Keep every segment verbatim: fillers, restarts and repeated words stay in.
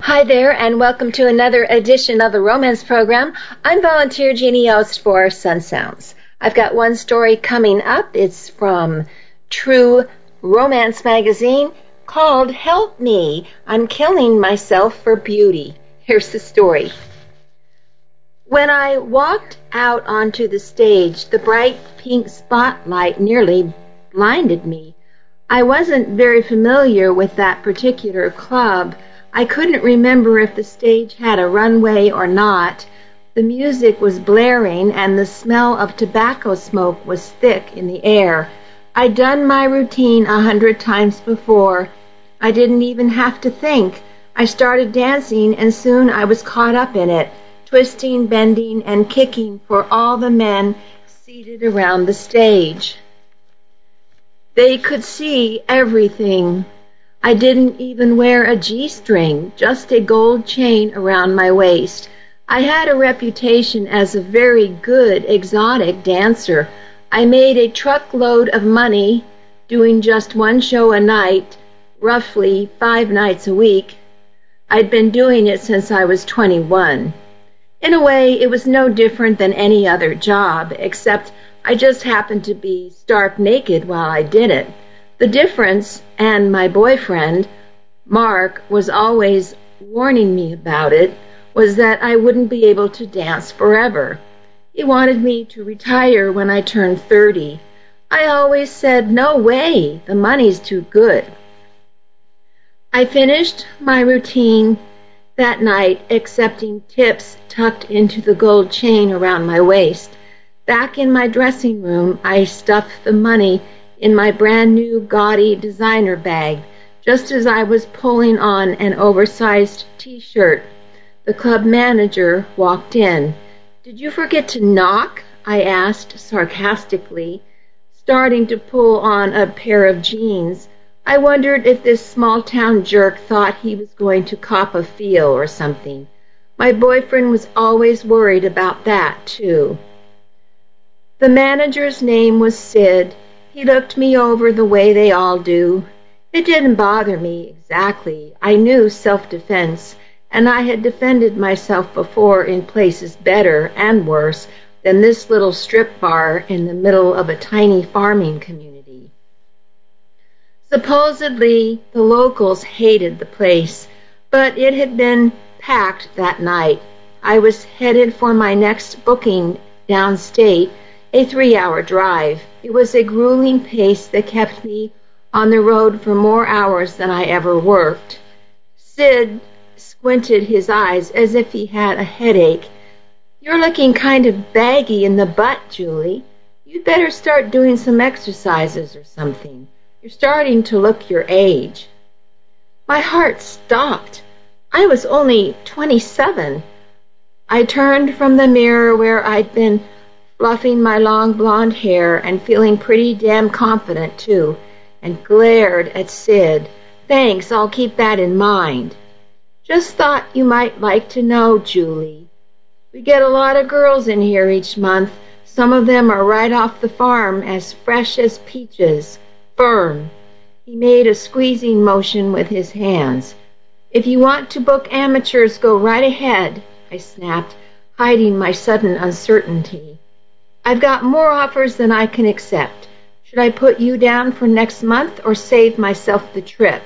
Hi there, and welcome to another edition of the Romance Program. I'm volunteer Jeannie Yost for Sun Sounds. I've got one story coming up. It's from True Romance Magazine called Help Me, I'm Killing Myself for Beauty. Here's the story. When I walked out onto the stage, the bright pink spotlight nearly blinded me. I wasn't very familiar with that particular club. I couldn't remember if the stage had a runway or not. The music was blaring and the smell of tobacco smoke was thick in the air. I'd done my routine a hundred times before. I didn't even have to think. I started dancing and soon I was caught up in it, twisting, bending, and kicking for all the men seated around the stage. They could see everything. I didn't even wear a G-string, just a gold chain around my waist. I had a reputation as a very good exotic dancer. I made a truckload of money doing just one show a night, roughly five nights a week. I'd been doing it since I was twenty-one. In a way, it was no different than any other job, except I just happened to be stark naked while I did it. The difference, and my boyfriend, Mark, was always warning me about it, was that I wouldn't be able to dance forever. He wanted me to retire when I turned thirty. I always said, no way, the money's too good. I finished my routine that night, accepting tips tucked into the gold chain around my waist. Back in my dressing room, I stuffed the money in my brand new gaudy designer bag, just as I was pulling on an oversized t-shirt. The club manager walked in. "Did you forget to knock?" I asked sarcastically, starting to pull on a pair of jeans. I wondered if this small-town jerk thought he was going to cop a feel or something. My boyfriend was always worried about that, too. The manager's name was Sid. He looked me over the way they all do. It didn't bother me exactly. I knew self-defense, and I had defended myself before in places better and worse than this little strip bar in the middle of a tiny farming community. Supposedly, the locals hated the place, but it had been packed that night. I was headed for my next booking downstate, a three-hour drive. It was a grueling pace that kept me on the road for more hours than I ever worked. Sid squinted his eyes as if he had a headache. "You're looking kind of baggy in the butt, Julie. You'd better start doing some exercises or something. You're starting to look your age." My heart stopped. I was only twenty-seven. I turned from the mirror where I'd been fluffing my long blonde hair and feeling pretty damn confident, too, and glared at Sid. "Thanks, I'll keep that in mind." "Just thought you might like to know, Julie. We get a lot of girls in here each month. Some of them are right off the farm, as fresh as peaches. Firm." He made a squeezing motion with his hands. "If you want to book amateurs, go right ahead," I snapped, hiding my sudden uncertainty. "I've got more offers than I can accept. Should I put you down for next month or save myself the trip?"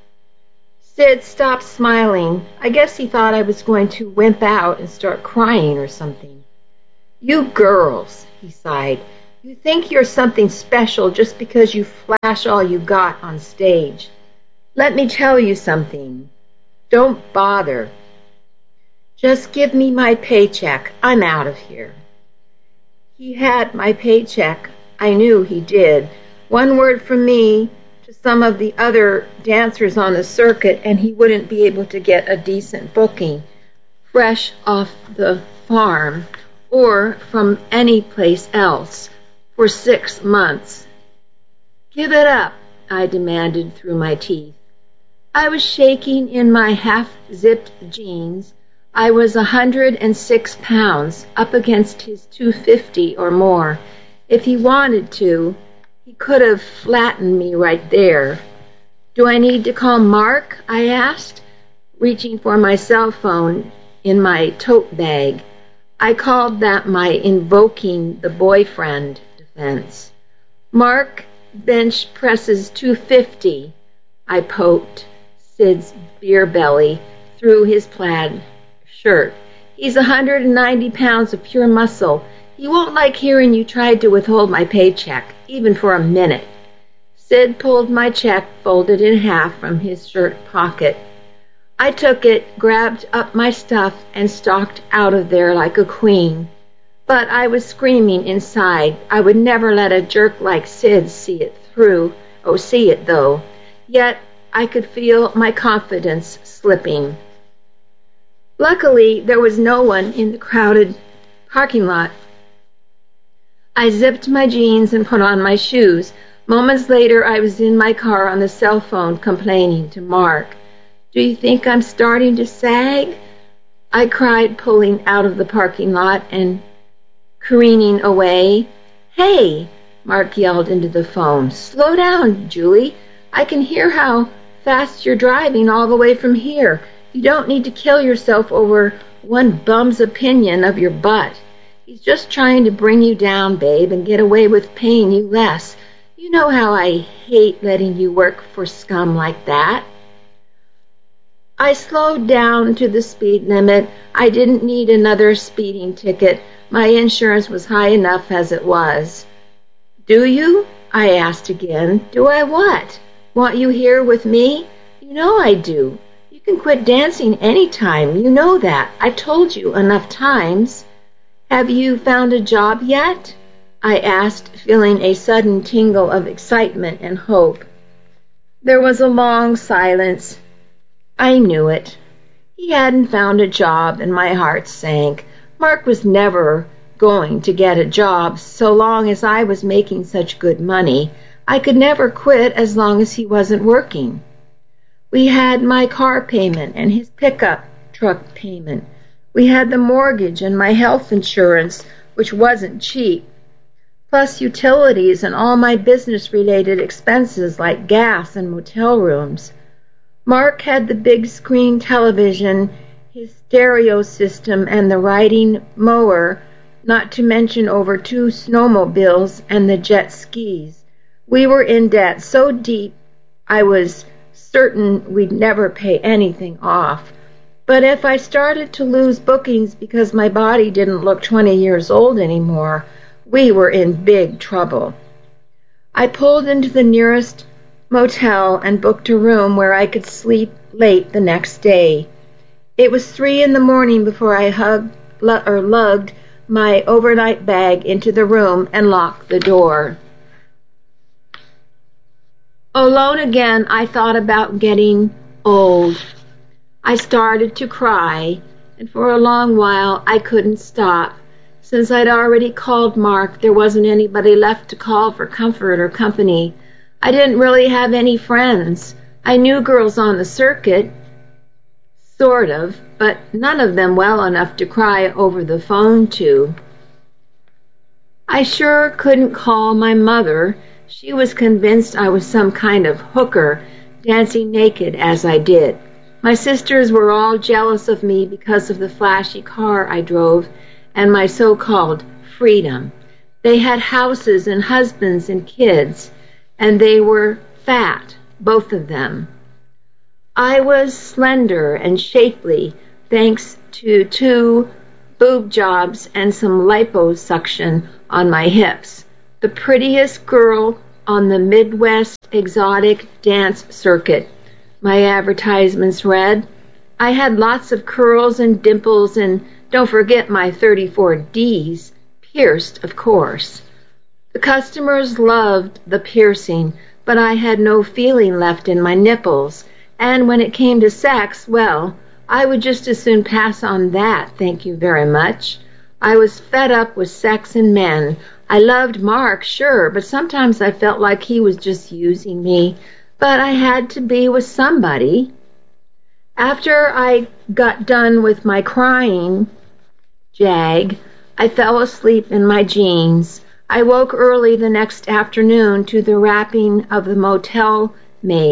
Sid stopped smiling. I guess he thought I was going to wimp out and start crying or something. "You girls," he sighed. "You think you're something special just because you flash all you got on stage. Let me tell you something. Don't bother. Just give me my paycheck. I'm out of here." He had my paycheck. I knew he did. One word from me to some of the other dancers on the circuit, and he wouldn't be able to get a decent booking, fresh off the farm or from any place else, for six months. "Give it up," I demanded through my teeth. I was shaking in my half-zipped jeans. I was a hundred and six pounds, up against his two fifty or more. If he wanted to, he could have flattened me right there. "Do I need to call Mark?" I asked. reaching for my cell phone in my tote bag. I called that my invoking the boyfriend defense. Mark bench presses two fifty. I poked Sid's beer belly through his plaid shirt. He's one hundred ninety pounds of pure muscle. He won't like hearing you tried to withhold my paycheck, even for a minute. Sid pulled my check folded in half from his shirt pocket. I took it, grabbed up my stuff, and stalked out of there like a queen. But I was screaming inside. I would never let a jerk like Sid see it through. Oh, see it, though. Yet I could feel my confidence slipping. Luckily, there was no one in the crowded parking lot. I zipped my jeans and put on my shoes. Moments later, I was in my car on the cell phone complaining to Mark. "Do you think I'm starting to sag?" I cried, pulling out of the parking lot and careening away. "Hey!" Mark yelled into the phone. "Slow down, Julie. I can hear how fast you're driving all the way from here. You don't need to kill yourself over one bum's opinion of your butt. He's just trying to bring you down, babe, and get away with paying you less. You know how I hate letting you work for scum like that." I slowed down to the speed limit. I didn't need another speeding ticket. My insurance was high enough as it was. "Do you?" I asked again. "Do I what? Want you here with me? You know I do. You can quit dancing any time. You know that. I've told you enough times." "Have you found a job yet?" I asked, feeling a sudden tingle of excitement and hope. There was a long silence. I knew it. He hadn't found a job, and my heart sank. Mark was never going to get a job so long as I was making such good money. I could never quit as long as he wasn't working. We had my car payment and his pickup truck payment. We had the mortgage and my health insurance, which wasn't cheap, plus utilities and all my business-related expenses like gas and motel rooms. Mark had the big screen television, his stereo system, and the riding mower, not to mention over two snowmobiles and the jet skis. We were in debt so deep I was certain we'd never pay anything off. But if I started to lose bookings because my body didn't look twenty years old anymore, we were in big trouble. I pulled into the nearest motel and booked a room where I could sleep late the next day. It was three in the morning before I hugged, or lugged my overnight bag into the room and locked the door. Alone again, I thought about getting old. I started to cry, and for a long while I couldn't stop. Since I'd already called Mark, there wasn't anybody left to call for comfort or company. I didn't really have any friends. I knew girls on the circuit, sort of, but none of them well enough to cry over the phone to. I sure couldn't call my mother. She was convinced I was some kind of hooker, dancing naked as I did. My sisters were all jealous of me because of the flashy car I drove and my so-called freedom. They had houses and husbands and kids, and they were fat, both of them. I was slender and shapely, thanks to two boob jobs and some liposuction on my hips. The prettiest girl on the Midwest exotic dance circuit, my advertisements read. I had lots of curls and dimples, and don't forget my thirty-four D's, pierced, of course. The customers loved the piercing, but I had no feeling left in my nipples, and when it came to sex, well, I would just as soon pass on that, thank you very much. I was fed up with sex and men. I loved Mark, sure, but sometimes I felt like he was just using me, but I had to be with somebody. After I got done with my crying jag, I fell asleep in my jeans. I woke early the next afternoon to the rapping of the motel maid.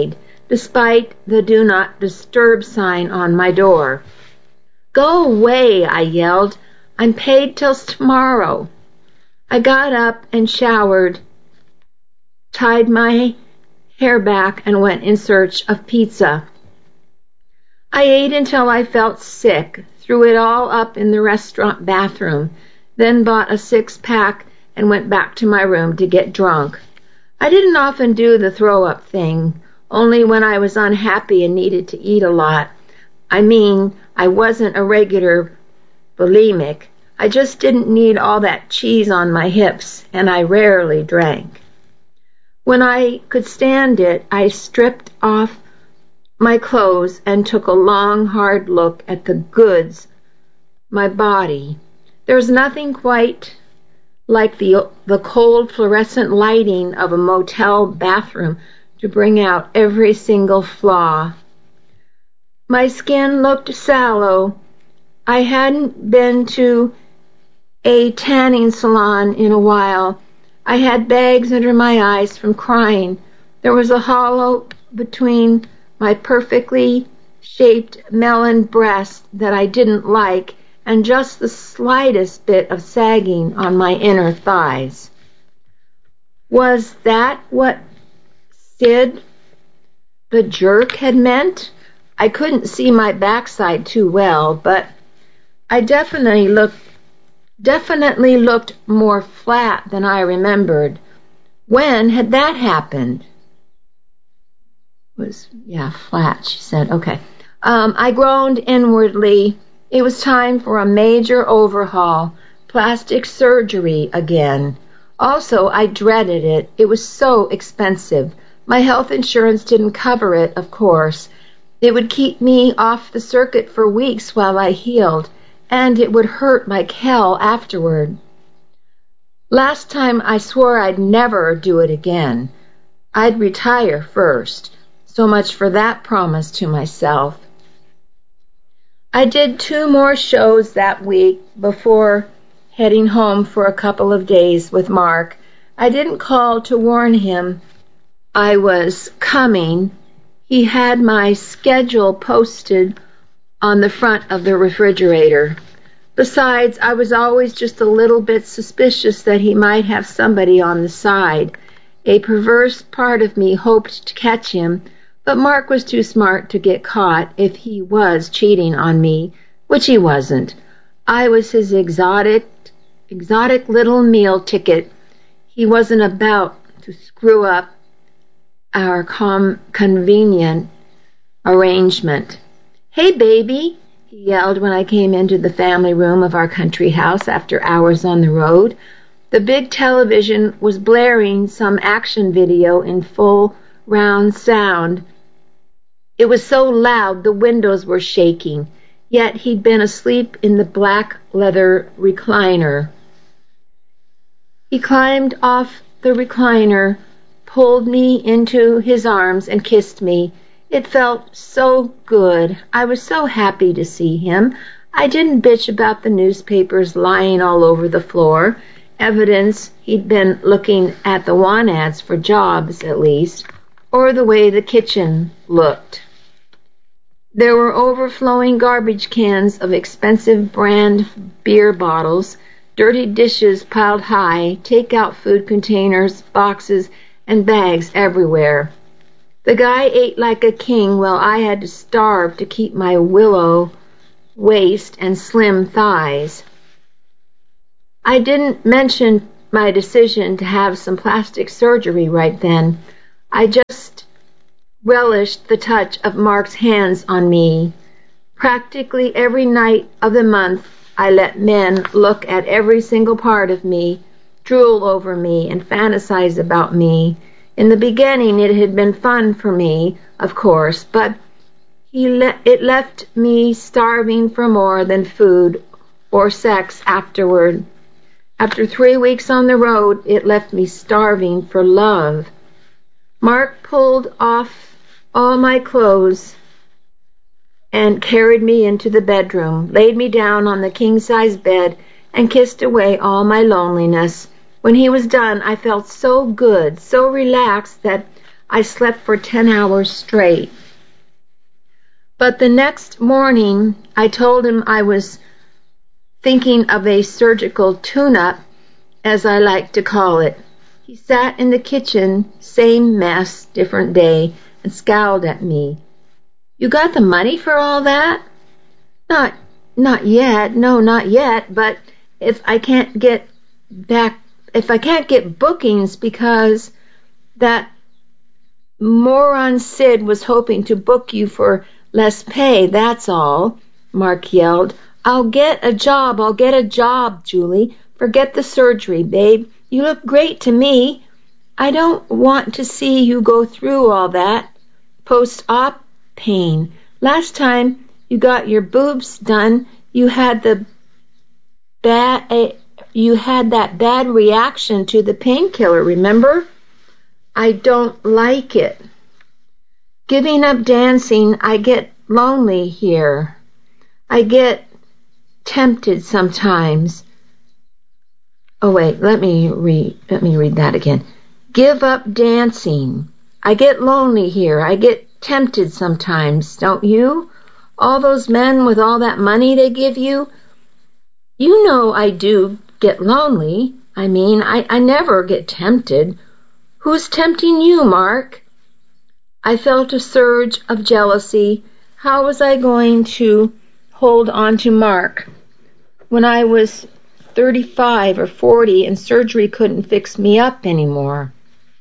despite the do not disturb sign on my door. "Go away," I yelled. "I'm paid till tomorrow." I got up and showered, tied my hair back, and went in search of pizza. I ate until I felt sick, threw it all up in the restaurant bathroom, then bought a six-pack and went back to my room to get drunk. I didn't often do the throw-up thing, only when I was unhappy and needed to eat a lot. I mean, I wasn't a regular bulimic. I just didn't need all that cheese on my hips, and I rarely drank. When I could stand it, I stripped off my clothes and took a long, hard look at the goods, my body. There's nothing quite like the, the cold fluorescent lighting of a motel bathroom to bring out every single flaw. My skin looked sallow. I hadn't been to a tanning salon in a while. I had bags under my eyes from crying. There was a hollow between my perfectly shaped melon breast that I didn't like, and just the slightest bit of sagging on my inner thighs. Was that what Sid, the jerk, had meant? I couldn't see my backside too well, but I definitely looked definitely looked more flat than I remembered. When had that happened? Was yeah, flat, she said. Okay. Um, I groaned inwardly. It was time for a major overhaul, plastic surgery again. Also, I dreaded it. It was so expensive. My health insurance didn't cover it, of course. It would keep me off the circuit for weeks while I healed, and it would hurt like hell afterward. Last time I swore I'd never do it again. I'd retire first. So much for that promise to myself. I did two more shows that week before heading home for a couple of days with Mark. I didn't call to warn him I was coming. He had my schedule posted on the front of the refrigerator. Besides, I was always just a little bit suspicious that he might have somebody on the side. A perverse part of me hoped to catch him, but Mark was too smart to get caught if he was cheating on me, which he wasn't. I was his exotic, exotic little meal ticket. He wasn't about to screw up our com- convenient arrangement. "Hey, baby," he yelled when I came into the family room of our country house after hours on the road. The big television was blaring some action video in full round sound. It was so loud the windows were shaking, yet he'd been asleep in the black leather recliner. He climbed off the recliner, pulled me into his arms, and kissed me. It felt so good. I was so happy to see him. I didn't bitch about the newspapers lying all over the floor, evidence he'd been looking at the want ads for jobs, at least, or the way the kitchen looked. There were overflowing garbage cans of expensive brand beer bottles, dirty dishes piled high, take-out food containers, boxes, and bags everywhere. The guy ate like a king while I had to starve to keep my willow waist and slim thighs. I didn't mention my decision to have some plastic surgery right then. I just relished the touch of Mark's hands on me. Practically every night of the month, I let men look at every single part of me, drool over me, and fantasize about me. In the beginning, it had been fun for me, of course, but he le- it left me starving for more than food or sex afterward. After three weeks on the road, it left me starving for love. Mark pulled off all my clothes and carried me into the bedroom, laid me down on the king-size bed, and kissed away all my loneliness. When he was done, I felt so good, so relaxed that I slept for ten hours straight. But the next morning, I told him I was thinking of a surgical tune-up, as I like to call it. He sat in the kitchen, same mess, different day, and scowled at me. You got the money for all that? Not, not yet. No, not yet. But if I can't get back, if I can't get bookings because that moron Sid was hoping to book you for less pay, that's all, Mark yelled. I'll get a job. I'll get a job, Julie. Forget the surgery, babe. You look great to me. I don't want to see you go through all that post-op pain. Last time you got your boobs done, you had the bad, uh, you had that bad reaction to the painkiller, remember? I don't like it. Giving up dancing, I get lonely here. I get tempted sometimes. Oh wait, let me read let me read that again. Give up dancing. I get lonely here. I get tempted sometimes, don't you? All those men with all that money they give you. You know I do get lonely. I mean, I, I never get tempted. Who's tempting you, Mark? I felt a surge of jealousy. How was I going to hold on to Mark when I was thirty-five or forty and surgery couldn't fix me up anymore?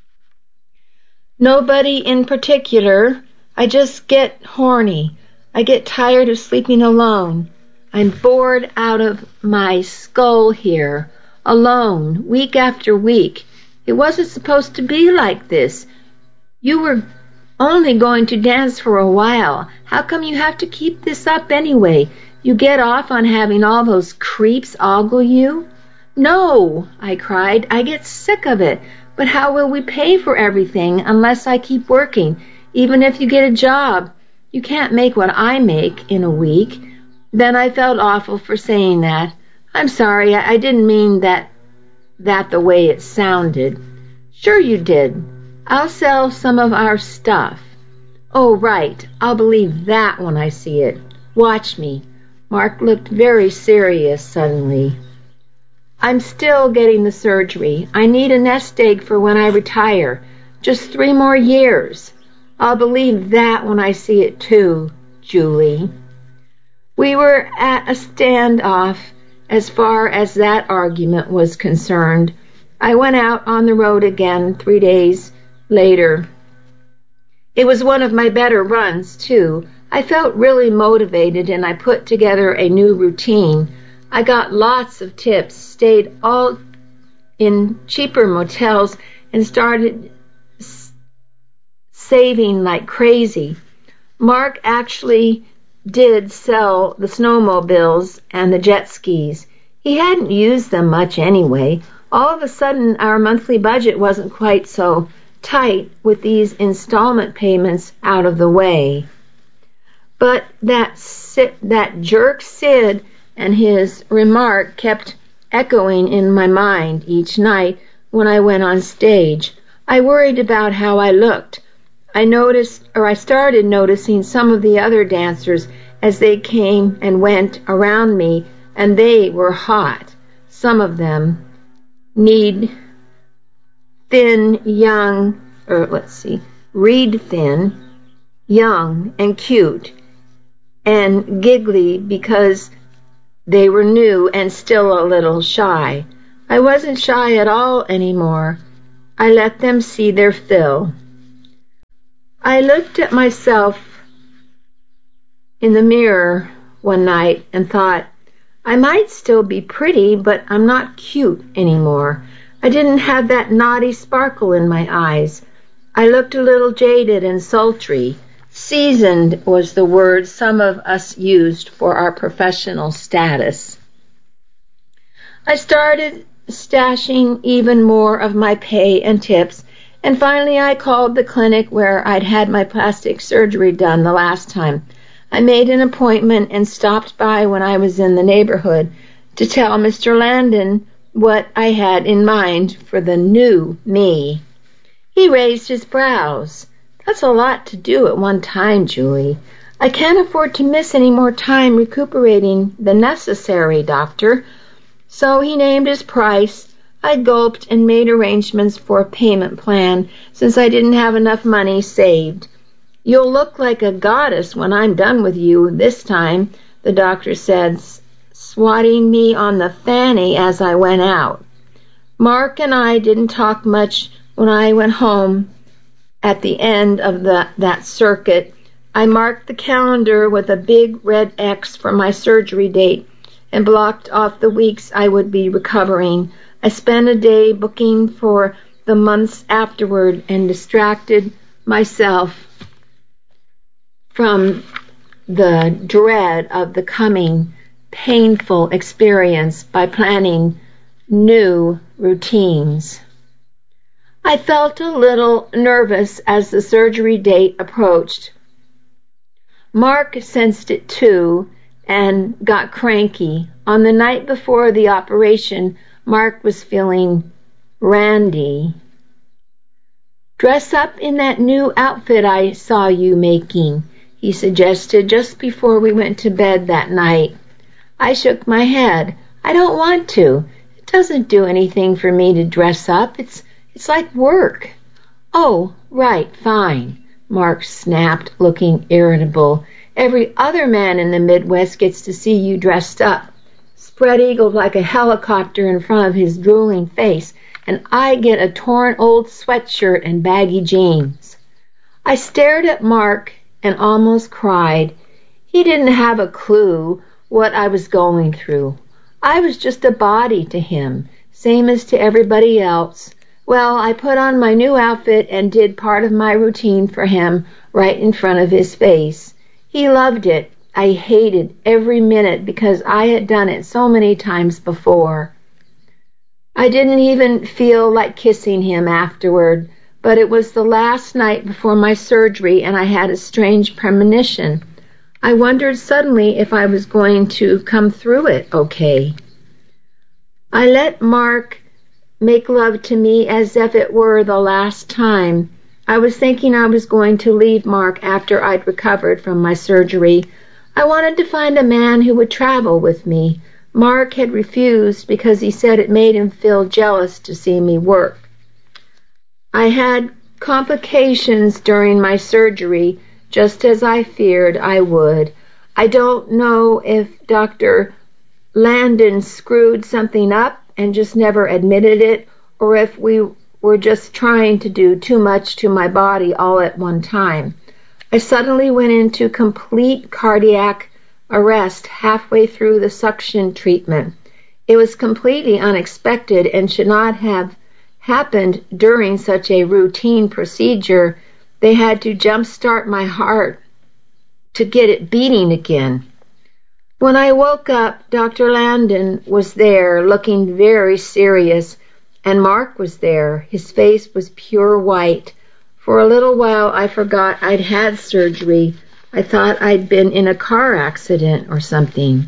Nobody in particular. I just get horny. I get tired of sleeping alone. I'm bored out of my skull here, alone, week after week. It wasn't supposed to be like this. You were only going to dance for a while. How come you have to keep this up anyway? You get off on having all those creeps ogle you? No, I cried. I get sick of it. But how will we pay for everything unless I keep working? Even if you get a job, you can't make what I make in a week. Then I felt awful for saying that. I'm sorry, I didn't mean that that the way it sounded. Sure you did. I'll sell some of our stuff. Oh, right. I'll believe that when I see it. Watch me. Mark looked very serious suddenly. I'm still getting the surgery. I need a nest egg for when I retire. Just three more years. I'll believe that when I see it too, Julie. We were at a standoff as far as that argument was concerned. I went out on the road again three days later. It was one of my better runs, too. I felt really motivated, and I put together a new routine. I got lots of tips, stayed all in cheaper motels, and started s- saving like crazy. Mark actually did sell the snowmobiles and the jet skis. He hadn't used them much anyway. All of a sudden, our monthly budget wasn't quite so tight with these installment payments out of the way. But that Sid, that jerk Sid and his remark kept echoing in my mind each night when I went on stage. I worried about how I looked. I noticed, or I started noticing some of the other dancers as they came and went around me, and they were hot. Some of them need thin, young, or let's see, reed thin, young, and cute, and giggly because they were new and still a little shy. I wasn't shy at all anymore. I let them see their fill. I looked at myself in the mirror one night and thought, I might still be pretty, but I'm not cute anymore. I didn't have that naughty sparkle in my eyes. I looked a little jaded and sultry. Seasoned was the word some of us used for our professional status. I started stashing even more of my pay and tips, and finally I called the clinic where I'd had my plastic surgery done the last time. I made an appointment and stopped by when I was in the neighborhood to tell Mister Landon what I had in mind for the new me. He raised his brows. That's a lot to do at one time, Julie. I can't afford to miss any more time recuperating than necessary, doctor. So he named his price. I gulped and made arrangements for a payment plan since I didn't have enough money saved. You'll look like a goddess when I'm done with you this time, the doctor said, swatting me on the fanny as I went out. Mark and I didn't talk much when I went home at the end of the, that circuit. I marked the calendar with a big red X for my surgery date and blocked off the weeks I would be recovering. I spent a day booking for the months afterward and distracted myself from the dread of the coming painful experience by planning new routines. I felt a little nervous as the surgery date approached. Mark sensed it too and got cranky. On the night before the operation, Mark was feeling randy. Dress up in that new outfit I saw you making, he suggested just before we went to bed that night. I shook my head. I don't want to. It doesn't do anything for me to dress up. It's it's like work. Oh, right, fine, Mark snapped, looking irritable. Every other man in the Midwest gets to see you dressed up, spread-eagled like a helicopter in front of his drooling face, and I get a torn old sweatshirt and baggy jeans. I stared at Mark and almost cried. He didn't have a clue what I was going through. I was just a body to him, same as to everybody else. Well, I put on my new outfit and did part of my routine for him right in front of his face. He loved it. I hated every minute because I had done it so many times before. I didn't even feel like kissing him afterward, but it was the last night before my surgery and I had a strange premonition. I wondered suddenly if I was going to come through it okay. I let Mark make love to me as if it were the last time. I was thinking I was going to leave Mark after I'd recovered from my surgery. I wanted to find a man who would travel with me. Mark had refused because he said it made him feel jealous to see me work. I had complications during my surgery, just as I feared I would. I don't know if Doctor Landon screwed something up and just never admitted it, or if we were just trying to do too much to my body all at one time. I suddenly went into complete cardiac arrest halfway through the suction treatment. It was completely unexpected and should not have happened during such a routine procedure. They had to jumpstart my heart to get it beating again. When I woke up, Doctor Landon was there, looking very serious, and Mark was there. His face was pure white. For a little while, I forgot I'd had surgery. I thought I'd been in a car accident or something.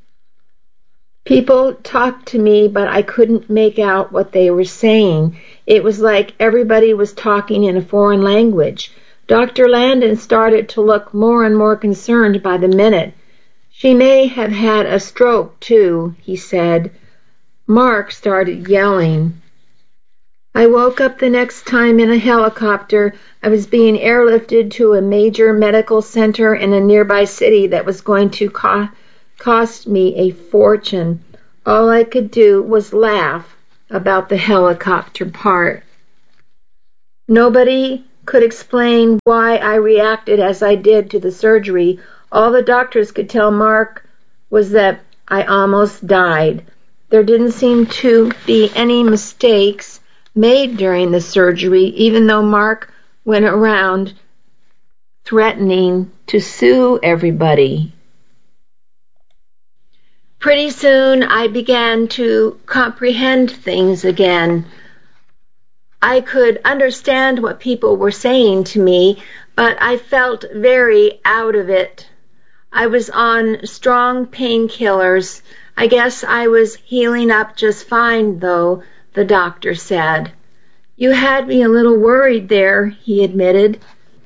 People talked to me, but I couldn't make out what they were saying. It was like everybody was talking in a foreign language. Doctor Landon started to look more and more concerned by the minute. She may have had a stroke, too, he said. Mark started yelling. I woke up the next time in a helicopter. I was being airlifted to a major medical center in a nearby city that was going to co- cost me a fortune. All I could do was laugh about the helicopter part. Nobody could explain why I reacted as I did to the surgery. All the doctors could tell Mark was that I almost died. There didn't seem to be any mistakes made during the surgery, even though Mark went around threatening to sue everybody. Pretty soon I began to comprehend things again. I could understand what people were saying to me, but I felt very out of it. I was on strong painkillers. I guess I was healing up just fine, though, the doctor said. You had me a little worried there, he admitted.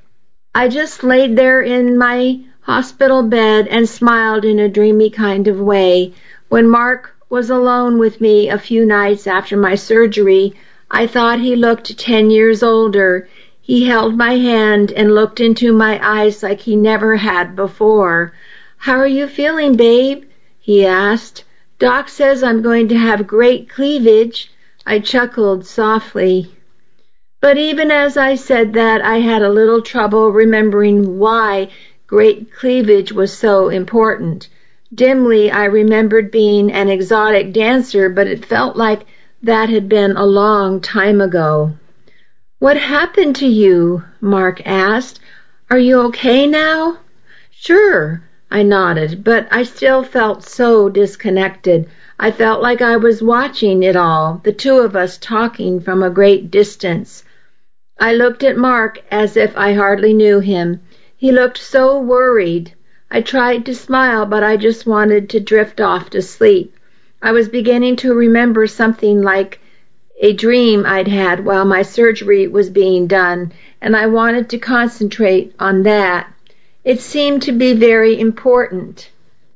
I just laid there in my hospital bed and smiled in a dreamy kind of way. When Mark was alone with me a few nights after my surgery, I thought he looked ten years older. He held my hand and looked into my eyes like he never had before. "How are you feeling, babe?" he asked. "Doc says I'm going to have great cleavage." I chuckled softly. But even as I said that, I had a little trouble remembering why great cleavage was so important. Dimly, I remembered being an exotic dancer, but it felt like that had been a long time ago. "What happened to you?" Mark asked. "Are you okay now?" "Sure," I nodded, but I still felt so disconnected. I felt like I was watching it all, the two of us talking from a great distance. I looked at Mark as if I hardly knew him. He looked so worried. I tried to smile, but I just wanted to drift off to sleep. I was beginning to remember something like a dream I'd had while my surgery was being done, and I wanted to concentrate on that. It seemed to be very important.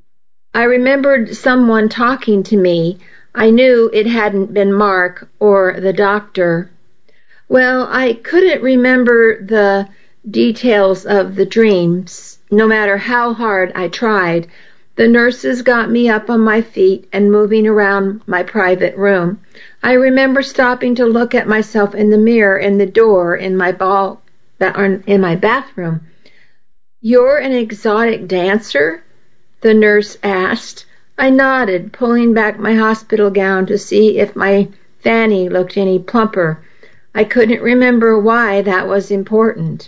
I remembered someone talking to me. I knew it hadn't been Mark or the doctor. Well, I couldn't remember the details of the dreams, no matter how hard I tried. The nurses got me up on my feet and moving around my private room. I remember stopping to look at myself in the mirror in the door in my ball, in my bathroom. "You're an exotic dancer?" the nurse asked. I nodded, pulling back my hospital gown to see if my fanny looked any plumper. I couldn't remember why that was important.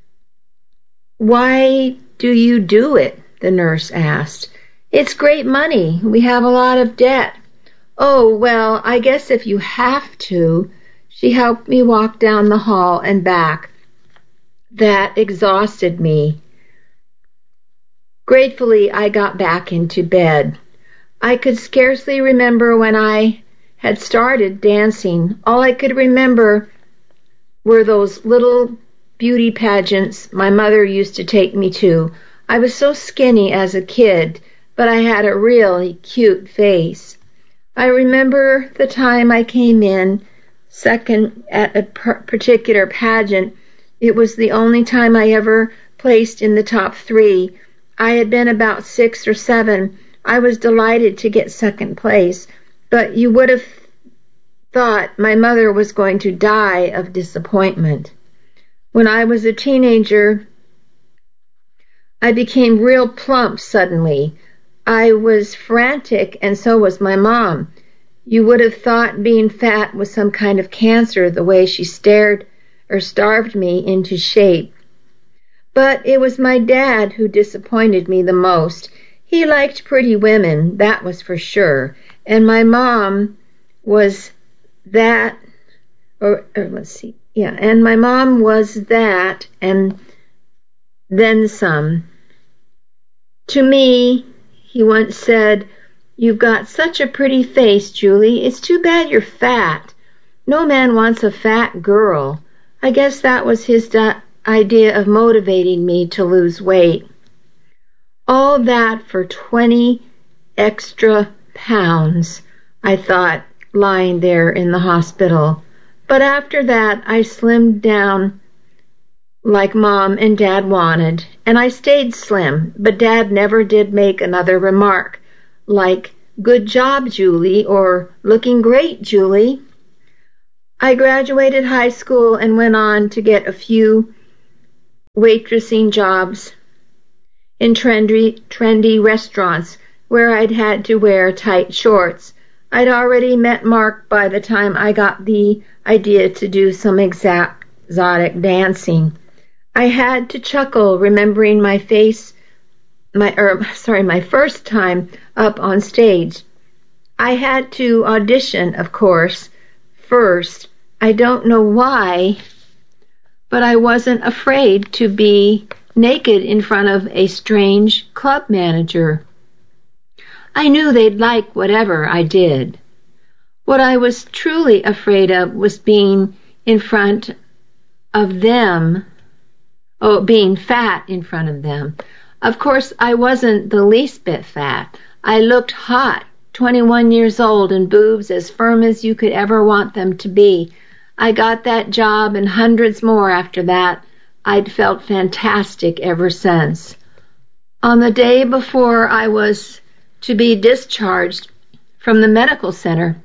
"Why do you do it?" the nurse asked. "It's great money. We have a lot of debt." "Oh, well, I guess if you have to." She helped me walk down the hall and back. That exhausted me. Gratefully, I got back into bed. I could scarcely remember when I had started dancing. All I could remember were those little beauty pageants my mother used to take me to. I was so skinny as a kid, but I had a really cute face. I remember the time I came in second at a particular pageant. It was the only time I ever placed in the top three. I had been about six or seven. I was delighted to get second place, but you would have thought my mother was going to die of disappointment. When I was a teenager, I became real plump suddenly. I was frantic, and so was my mom. You would have thought being fat was some kind of cancer, the way she stared or starved me into shape. But it was my dad who disappointed me the most. He liked pretty women, that was for sure, and my mom was that, or, or let's see, yeah, and my mom was that, and then some. To me, he once said, "You've got such a pretty face, Julie. It's too bad you're fat. No man wants a fat girl." I guess that was his di- idea of motivating me to lose weight. All that for twenty extra pounds, I thought, lying there in the hospital. But after that, I slimmed down like Mom and Dad wanted, and I stayed slim, but Dad never did make another remark, like, "Good job, Julie," or "Looking great, Julie." I graduated high school and went on to get a few waitressing jobs in trendy, trendy restaurants where I'd had to wear tight shorts. I'd already met Mark by the time I got the idea to do some exotic dancing. I had to chuckle remembering my face, my, er, sorry, my first time up on stage. I had to audition, of course, first. I don't know why, but I wasn't afraid to be naked in front of a strange club manager. I knew they'd like whatever I did. What I was truly afraid of was being in front of them, oh, being fat in front of them. Of course, I wasn't the least bit fat. I looked hot, twenty-one years old, and boobs as firm as you could ever want them to be. I got that job and hundreds more after that. I'd felt fantastic ever since. On the day before I was to be discharged from the medical center,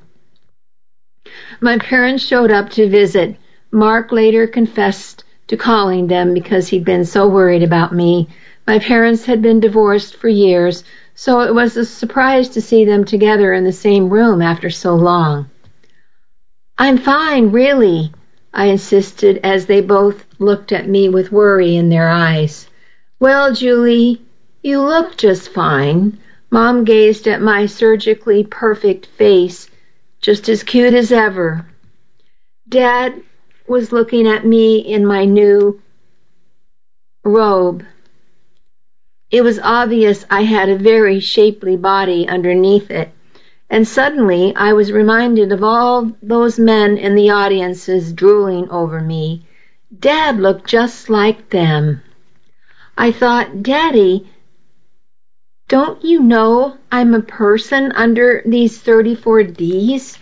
my parents showed up to visit. Mark later confessed to calling them because he'd been so worried about me. My parents had been divorced for years, so it was a surprise to see them together in the same room after so long. "I'm fine, really," I insisted as they both looked at me with worry in their eyes. "Well, Julie, you look just fine." Mom gazed at my surgically perfect face, just as cute as ever. Dad was looking at me in my new robe. It was obvious I had a very shapely body underneath it, and suddenly I was reminded of all those men in the audiences drooling over me. Dad looked just like them. I thought, "Daddy, don't you know I'm a person under these thirty-four Ds?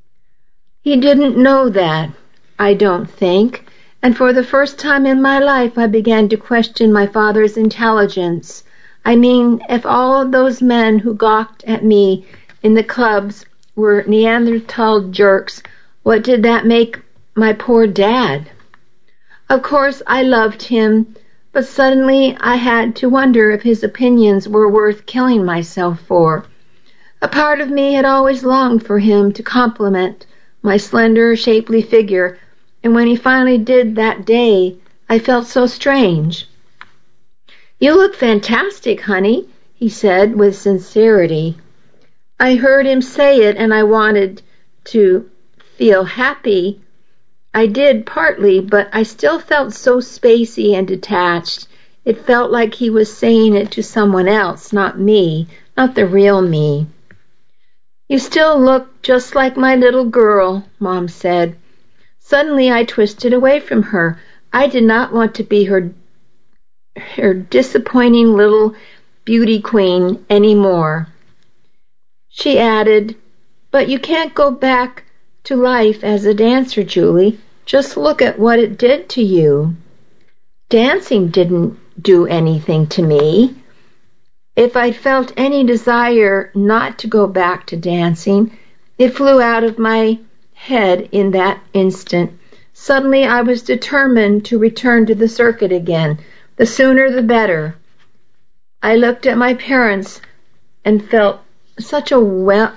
He didn't know that, I don't think, and for the first time in my life I began to question my father's intelligence. I mean, if all of those men who gawked at me in the clubs were Neanderthal jerks, what did that make my poor dad? Of course, I loved him, but suddenly I had to wonder if his opinions were worth killing myself for. A part of me had always longed for him to compliment my slender, shapely figure, and when he finally did that day, I felt so strange. "You look fantastic, honey," he said with sincerity. I heard him say it, and I wanted to feel happy. I did partly, but I still felt so spacey and detached. It felt like he was saying it to someone else, not me, not the real me. "You still look just like my little girl," Mom said. Suddenly I twisted away from her. I did not want to be her, her disappointing little beauty queen anymore. She added, "But you can't go back to life as a dancer, Julie. Just look at what it did to you." Dancing didn't do anything to me. If I'd felt any desire not to go back to dancing, it flew out of my head in that instant. Suddenly I was determined to return to the circuit again. The sooner the better. I looked at my parents and felt such a well,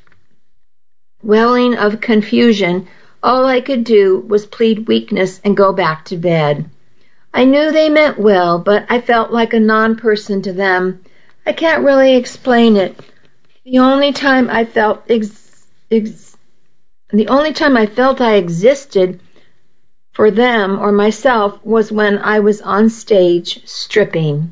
welling of confusion. All I could do was plead weakness and go back to bed. I knew they meant well, but I felt like a non-person to them. I can't really explain it. The only time I felt ex- ex- the only time I felt I existed for them or myself was when I was on stage stripping.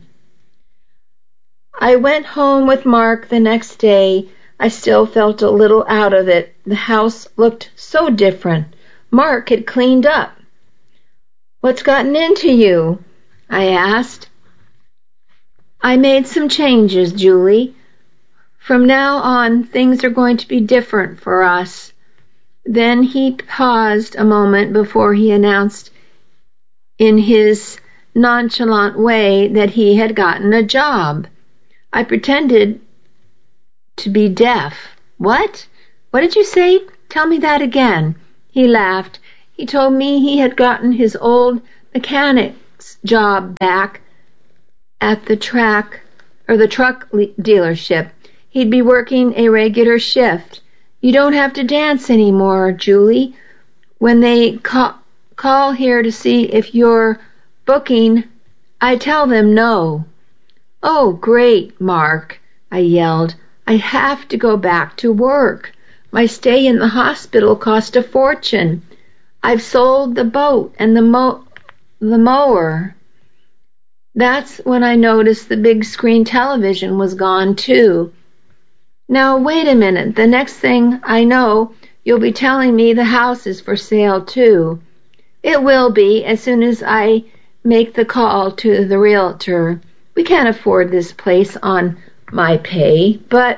I went home with Mark the next day. I still felt a little out of it. The house looked so different. Mark had cleaned up. "What's gotten into you?" I asked. "I made some changes, Julie. From now on, things are going to be different for us." Then he paused a moment before he announced in his nonchalant way that he had gotten a job. I pretended to be deaf. "What? What did you say? Tell me that again." He laughed. He told me he had gotten his old mechanic's job back at the track or the truck dealership. He'd be working a regular shift. "You don't have to dance anymore, Julie. When they call, call here to see if you're booking, I tell them no." "Oh, great, Mark," I yelled. "I have to go back to work. My stay in the hospital cost a fortune. I've sold the boat and the mo- the mower." That's when I noticed the big screen television was gone too. "Now, wait a minute. The next thing I know, you'll be telling me the house is for sale too." It will be as soon as I make the call to the realtor. We can't afford this place on my pay, but...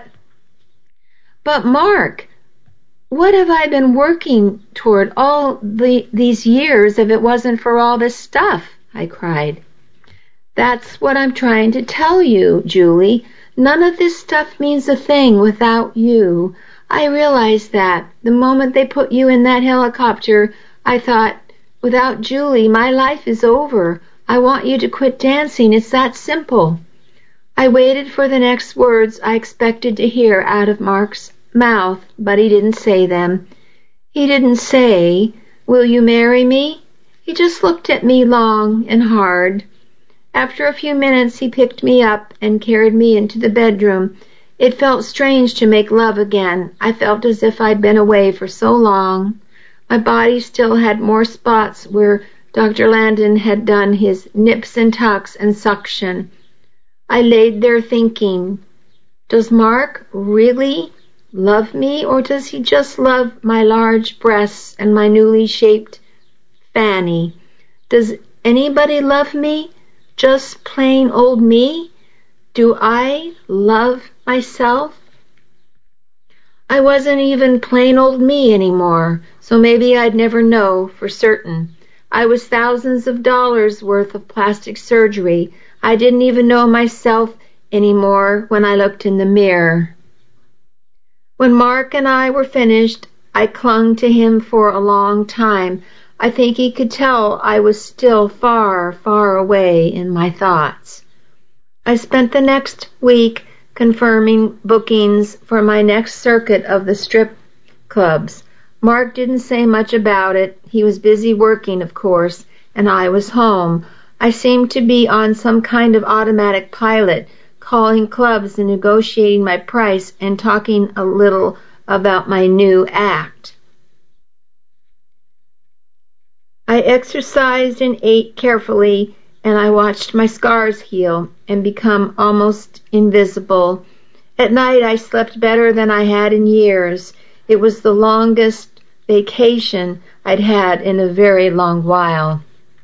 But Mark, what have I been working toward all the, these years if it wasn't for all this stuff? I cried. That's what I'm trying to tell you, Julie. None of this stuff means a thing without you. I realized that. The moment they put you in that helicopter, I thought, without Julie, my life is over. I want you to quit dancing. It's that simple. I waited for the next words I expected to hear out of Mark's mouth, but he didn't say them. He didn't say, "Will you marry me?" He just looked at me long and hard. After a few minutes, he picked me up and carried me into the bedroom. It felt strange to make love again. I felt as if I'd been away for so long. My body still had more spots where Doctor Landon had done his nips and tucks and suction. I laid there thinking, does Mark really love me, or does he just love my large breasts and my newly shaped fanny? Does anybody love me? Just plain old me? Do I love myself? I wasn't even plain old me anymore, so maybe I'd never know for certain. I was thousands of dollars worth of plastic surgery. I didn't even know myself anymore when I looked in the mirror. When Mark and I were finished, I clung to him for a long time. I think he could tell I was still far, far away in my thoughts. I spent the next week confirming bookings for my next circuit of the strip clubs. Mark didn't say much about it. He was busy working, of course, and I was home. I seemed to be on some kind of automatic pilot, calling clubs and negotiating my price and talking a little about my new act. I exercised and ate carefully, and I watched my scars heal and become almost invisible. At night I slept better than I had in years. It was the longest vacation I'd had in a very long while.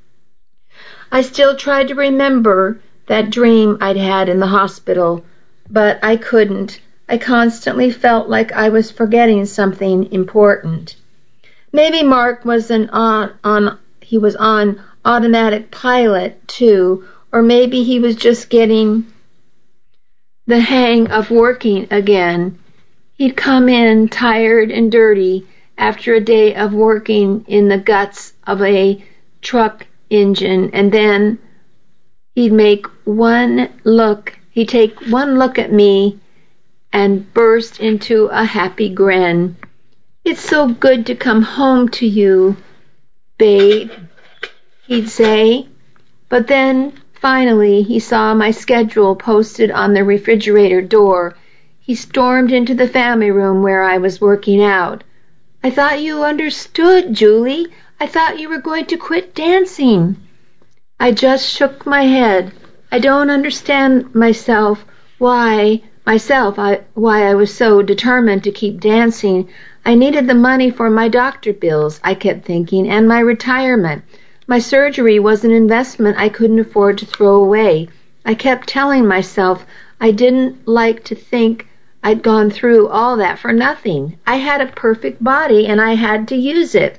I still tried to remember that dream I'd had in the hospital, but I couldn't. I constantly felt like I was forgetting something important. Maybe Mark wasn't on, on, he was on automatic pilot too, or maybe he was just getting the hang of working again. He'd come in tired and dirty after a day of working in the guts of a truck engine, and then he'd make one look, he'd take one look at me and burst into a happy grin. "It's so good to come home to you, babe," he'd say. But then, finally, he saw my schedule posted on the refrigerator door. He stormed into the family room where I was working out. "I thought you understood, Julie. I thought you were going to quit dancing." I just shook my head. I don't understand myself why myself I, why I was so determined to keep dancing. I needed the money for my doctor bills, I kept thinking, and my retirement. My surgery was an investment I couldn't afford to throw away. I kept telling myself I didn't like to think I'd gone through all that for nothing. I had a perfect body, and I had to use it.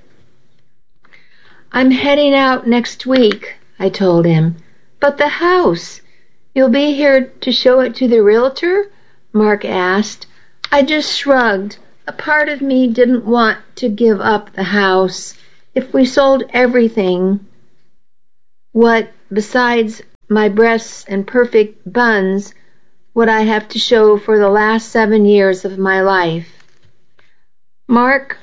"I'm heading out next week," I told him. "But the house? You'll be here to show it to the realtor?" Mark asked. I just shrugged. A part of me didn't want to give up the house. If we sold everything, what, besides my breasts and perfect buns, would I have to show for the last seven years of my life? Mark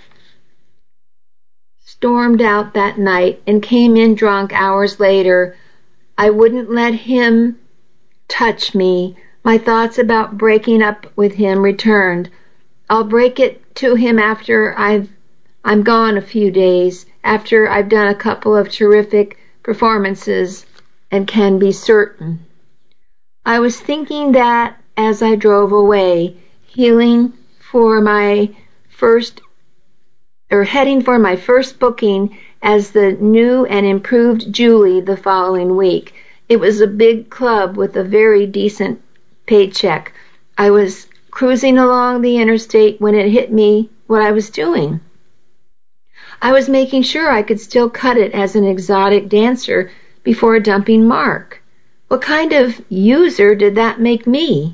stormed out that night and came in drunk hours later. I wouldn't let him touch me. My thoughts about breaking up with him returned. I'll break it to him after I've, I'm gone a few days, after I've done a couple of terrific performances and can be certain. I was thinking that as I drove away, healing for my first, or heading for my first booking as the new and improved Julie the following week. It was a big club with a very decent paycheck. I was cruising along the interstate when it hit me what I was doing. I was making sure I could still cut it as an exotic dancer before dumping Mark. What kind of user did that make me?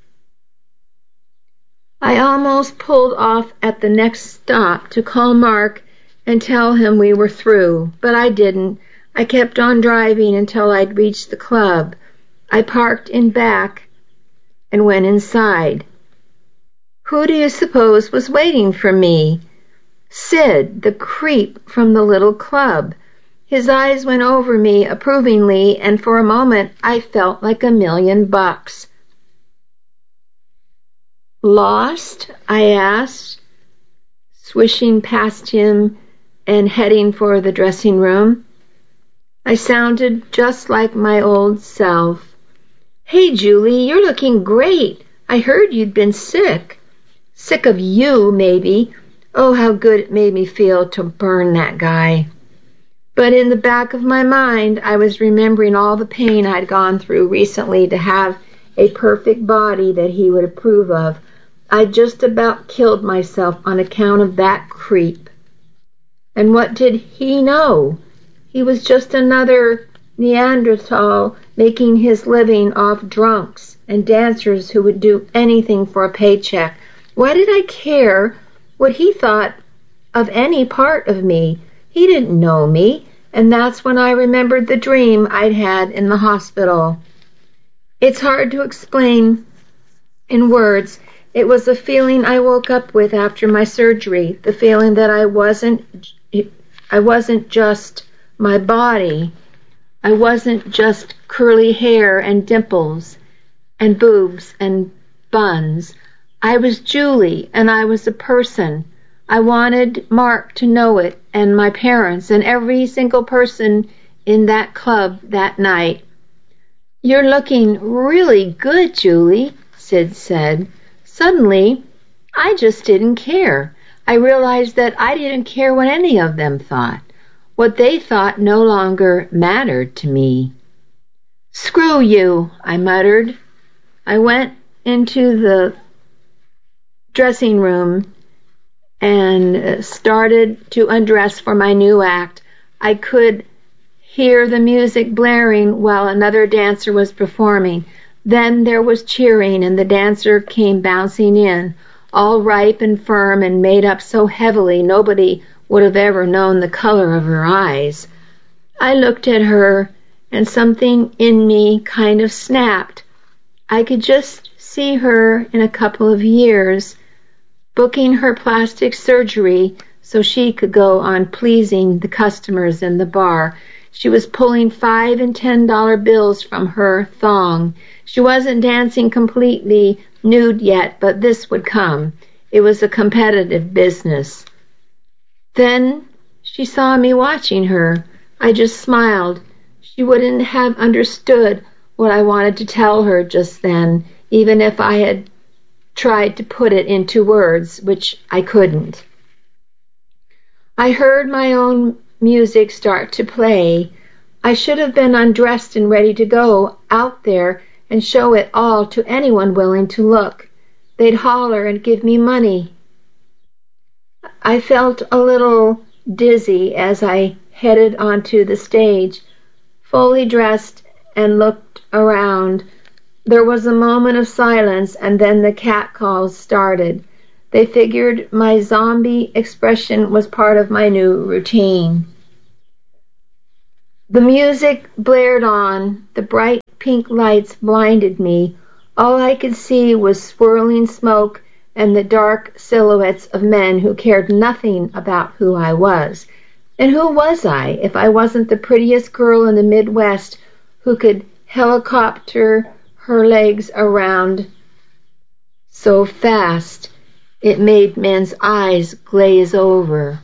I almost pulled off at the next stop to call Mark and tell him we were through, but I didn't. I kept on driving until I'd reached the club. I parked in back and went inside. Who do you suppose was waiting for me? Sid, the creep from the little club. His eyes went over me approvingly, and for a moment I felt like a million bucks. Lost? I asked, swishing past him and heading for the dressing room. I sounded just like my old self. Hey, Julie, you're looking great. I heard you'd been sick. Sick of you, maybe. Oh, how good it made me feel to burn that guy. But in the back of my mind, I was remembering all the pain I'd gone through recently to have a perfect body that he would approve of. I just about killed myself on account of that creep. And what did he know? He was just another Neanderthal making his living off drunks and dancers who would do anything for a paycheck. Why did I care what he thought of any part of me? He didn't know me, and that's when I remembered the dream I'd had in the hospital. It's hard to explain in words. It was a feeling I woke up with after my surgery, the feeling that I wasn't I wasn't just my body. I wasn't just curly hair and dimples and boobs and buns. I was Julie, and I was a person. I wanted Mark to know it, and my parents, and every single person in that club that night. You're looking really good, Julie, Sid said. Suddenly, I just didn't care. I realized that I didn't care what any of them thought. What they thought no longer mattered to me. Screw you, I muttered. I went into the dressing room and started to undress for my new act. I could hear the music blaring while another dancer was performing. Then there was cheering, and the dancer came bouncing in, all ripe and firm and made up so heavily nobody would have ever known the color of her eyes. I looked at her, and something in me kind of snapped. I could just see her in a couple of years, booking her plastic surgery so she could go on pleasing the customers in the bar. She was pulling five and ten dollar bills from her thong. She wasn't dancing completely nude yet, but this would come. It was a competitive business. Then she saw me watching her. I just smiled. She wouldn't have understood what I wanted to tell her just then, even if I had tried to put it into words, which I couldn't. I heard my own music start to play. I should have been undressed and ready to go out there and show it all to anyone willing to look. They'd holler and give me money. I felt a little dizzy as I headed onto the stage, fully dressed, and looked around. There was a moment of silence, and then the catcalls started. They figured my zombie expression was part of my new routine. The music blared on. The bright pink lights blinded me. All I could see was swirling smoke and the dark silhouettes of men who cared nothing about who I was. And who was I if I wasn't the prettiest girl in the Midwest who could helicopter her legs around so fast it made men's eyes glaze over?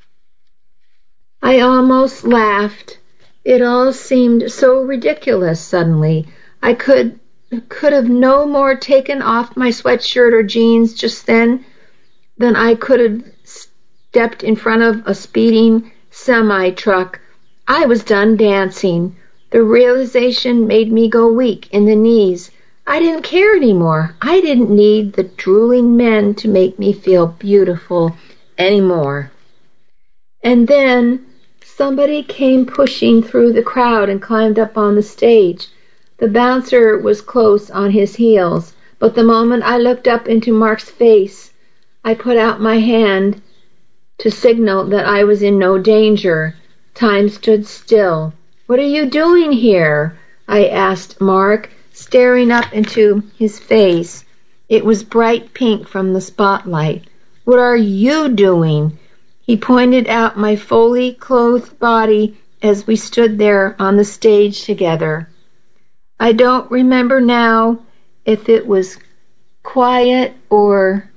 I almost laughed. It all seemed so ridiculous suddenly. I could could have no more taken off my sweatshirt or jeans just then than I could have stepped in front of a speeding semi-truck. I was done dancing. The realization made me go weak in the knees. I didn't care anymore. I didn't need the drooling men to make me feel beautiful anymore. And then somebody came pushing through the crowd and climbed up on the stage. The bouncer was close on his heels, but the moment I looked up into Mark's face, I put out my hand to signal that I was in no danger. Time stood still. "What are you doing here?" I asked Mark, staring up into his face. It was bright pink from the spotlight. "What are you doing?" He pointed out my fully clothed body as we stood there on the stage together. I don't remember now if it was quiet or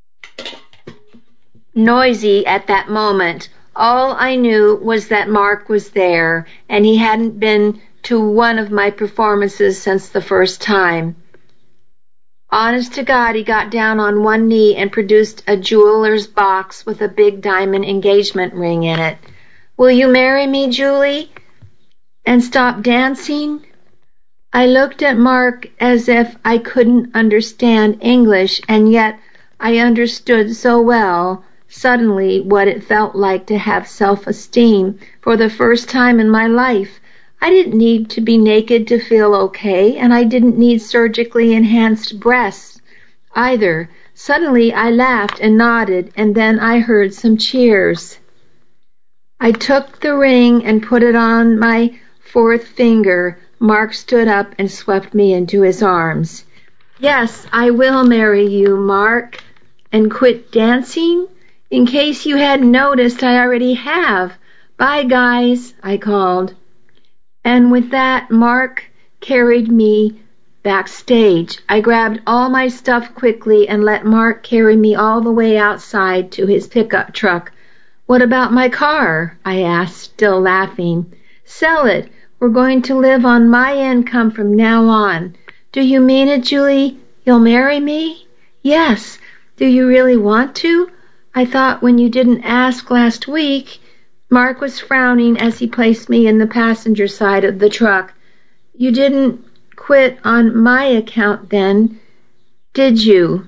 noisy at that moment. All I knew was that Mark was there, and he hadn't been to one of my performances since the first time. Honest to God, he got down on one knee and produced a jeweler's box with a big diamond engagement ring in it. "Will you marry me, Julie, and stop dancing?" I looked at Mark as if I couldn't understand English, and yet I understood so well suddenly what it felt like to have self-esteem for the first time in my life. I didn't need to be naked to feel okay, and I didn't need surgically enhanced breasts either. Suddenly I laughed and nodded, and then I heard some cheers. I took the ring and put it on my fourth finger. Mark stood up and swept me into his arms. "Yes, I will marry you, Mark, and quit dancing. In case you hadn't noticed, I already have. Bye, guys," I called. And with that, Mark carried me backstage. I grabbed all my stuff quickly and let Mark carry me all the way outside to his pickup truck. "What about my car?" I asked, still laughing. "Sell it. We're going to live on my income from now on." "Do you mean it, Julie? You'll marry me?" "Yes. Do you really want to? I thought when you didn't ask last week..." Mark was frowning as he placed me in the passenger side of the truck. "You didn't quit on my account then, did you?"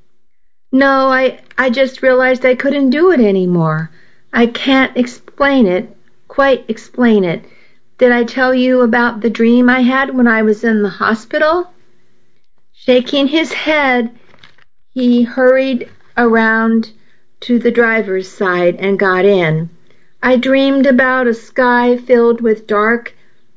"No, I, I just realized I couldn't do it anymore. I can't explain it, quite explain it. Did I tell you about the dream I had when I was in the hospital?" Shaking his head, he hurried around to the driver's side and got in. "I dreamed about a sky filled with dark,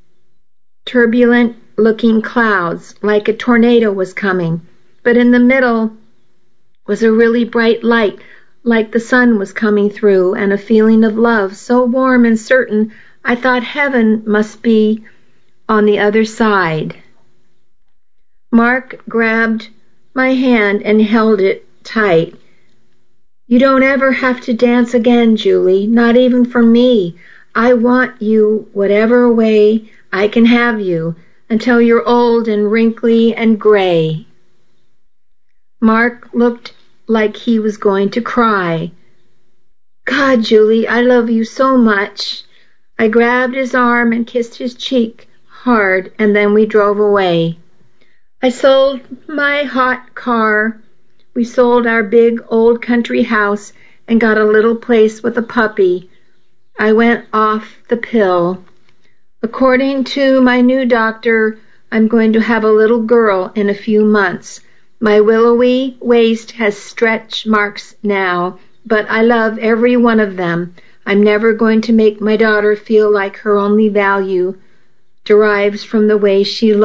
turbulent-looking clouds, like a tornado was coming, but in the middle was a really bright light, like the sun was coming through, and a feeling of love so warm and certain I thought heaven must be on the other side." Mark grabbed my hand and held it tight. "You don't ever have to dance again, Julie, not even for me. I want you whatever way I can have you, until you're old and wrinkly and gray." Mark looked like he was going to cry. "God, Julie, I love you so much." I grabbed his arm and kissed his cheek hard, and then we drove away. I sold my hot car. We sold our big old country house and got a little place with a puppy. I went off the pill. According to my new doctor, I'm going to have a little girl in a few months. My willowy waist has stretch marks now, but I love every one of them. I'm never going to make my daughter feel like her only value derives from the way she looks.